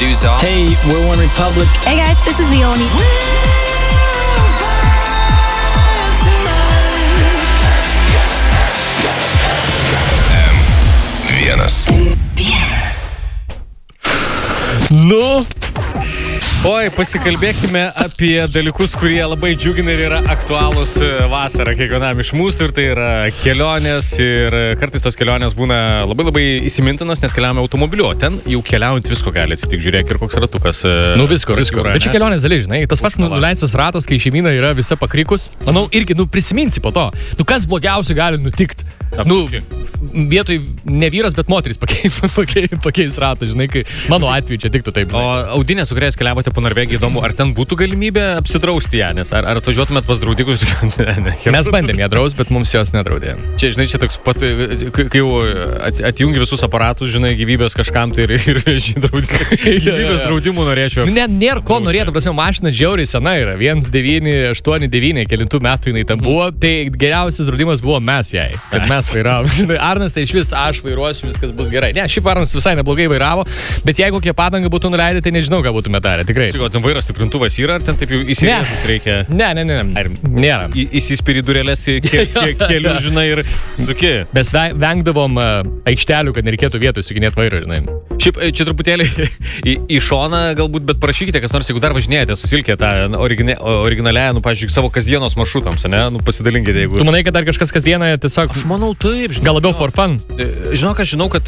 producer. Hey, we're One Republic. Hey guys, this is Leonie. Nu, oi, pasikalbėkime apie dalykus, kurie labai džiugina ir yra aktualūs vasarą kiekvienam iš mūsų, ir tai yra kelionės, ir kartais tos kelionės būna labai įsimintinos, nes keliaujame automobiliu, o ten jau keliaujant visko gali atsitikti, žiūrėk, ir koks ratukas. Nu visko. Bet čia kelionės dalis, žinai, tas pats nuleistas ratas, kai šeimyna yra visa pakrikus, manau, irgi, prisiminsi po to, kas blogiausia gali nutikti. Vietoj ne vyras, bet moteris pakeis ratą, žinai, kai mano atveju čia tiktų taip. O audinė, su kuriais keliavote po Norvegiją, įdomu, ar ten būtų galimybė apsidrausti ją, nes ar atvažiuotumėt pas draudikus? Mes bandėm ją draust, bet mums jos nedraudė. Čia, žinai, čia toks pat, kai jau atjungi visus aparatus, žinai, gyvybės kažkam, tai ir gyvybės draudimų norėčiau. Nėra ko norėtų, prasme, mašina žiauriai sena yra, 1989, kelintų metų jinai tam buvo, tai geriausias draudimas buvo mes jai, kad mes vairavom. Žinai, Arnas tai iš vis, aš vairuosiu, viskas bus gerai. Ne, šiaip Arnas visai neblogai vairavo, bet jeigu kokie padangą būtų nuleidę, tai nežinau, ką būtume darę, tikrai. O ten vairo stiprintuvas yra, ar ten taip jau įsirėžus reikia? Ne. Nėra. Įsispiri durelės kelių, žinai, ir suki. Mes vengdavom aikštelių, kad nereikėtų vietoj sukinėti vairo, žinai. Šiaip čia truputėlį į šoną galbūt, bet parašykite, kas nors, jeigu dar važinėjate, susilkė tą originalią, pavyzdžiui, savo kasdienos maršrutams, ne? Pasidalinkite, jeigu... Tu manai, kad dar kažkas kasdieną tiesiog... Aš manau, taip, žinau. Gal labiau for fun? Žinau, kad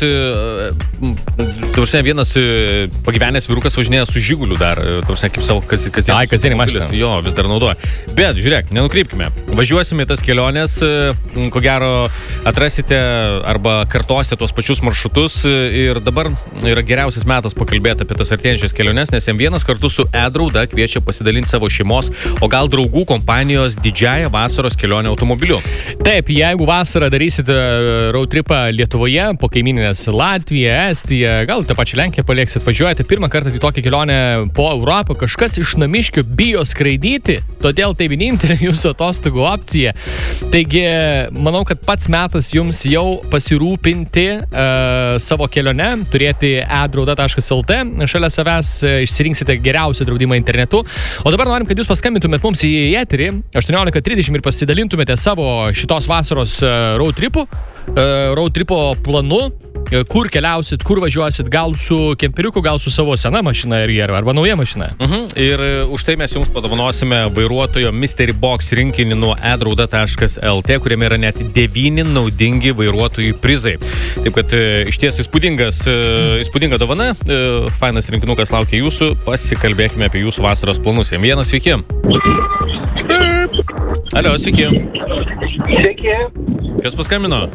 vienas pagyvenęs vyrukas važinėja su Žiguliu dar, kaip savo kasdienį mašiną. Jo, vis dar naudoja. Bet, žiūrėk, nenukrypkime. Važiuosime į tas kelionės, ko gero atrasite arba kartosite tuos pačius maršrutus, ir dabar yra geriausias metas pakalbėti apie tas artėjančias keliones, nes M1 kartu su E-Drauda kviečia pasidalinti savo šeimos, o gal draugų kompanijos didžiąją vasaros kelionę automobiliu. Taip, jeigu vasarą darysite road tripą Lietuvoje, po kaimyninės Latviją, Estiją, gal tą pačią Lenkiją palieksit, važiuojate pirmą kartą į tokią kelionę po Europą, kažkas iš namiškių bijo skraidyti, todėl tai vienintelė jūsų atostogų opcija. Taigi, manau, kad pats metas jums jau pasirūpinti savo kelionę, turėti edrauda.lt, šalia savęs išsirinksite geriausią draudimą internetu. O dabar norim, kad jūs paskambintumėt mums į eterį 18:30 ir pasidalintumėte savo šitos vasaros road tripo planu, kur keliausit, kur važiuosit, gal su kemperiuku, gal su savo sena mašina arba nauja mašina. Ir už tai mes jums padovanosime vairuotojo Mystery Box rinkinį nuo edrauda.lt, kuriame yra net 9 naudingi vairuotojų prizai. Taip kad išties įspūdinga dovana, fainas rinkinukas laukia jūsų, pasikalbėkime apie jūsų vasaros planus. M1, sveiki. Alio, sveiki. Sveiki. Kas paskambino?